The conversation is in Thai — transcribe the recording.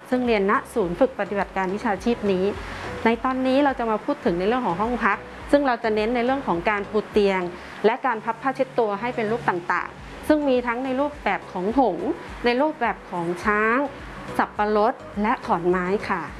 ซึ่งเรียนณศูนย์ฝึกปฏิบัติการวิชาชีพนี้ในตอนนี้เราจะมาพูดถึงในเรื่องของห้องพักซึ่งเราจะเน้นในเรื่องของการปูเตียงและการพับผ้าเช็ดตัวให้เป็นรูปต่างๆซึ่งมีทั้งในรูปแบบของหงส์ในรูปแบบของช้างสับปะรดและขอนไม้ค่ะ